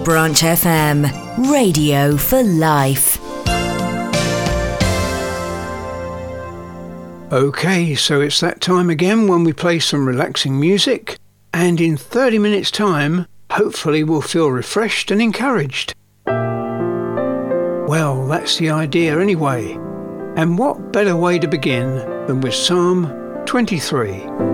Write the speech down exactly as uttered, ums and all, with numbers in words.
Branch F M, radio for life. Okay, so it's that time again when we play some relaxing music, and in thirty minutes time, hopefully we'll feel refreshed and encouraged. Well, that's the idea anyway. And what better way to begin than with Psalm twenty-three.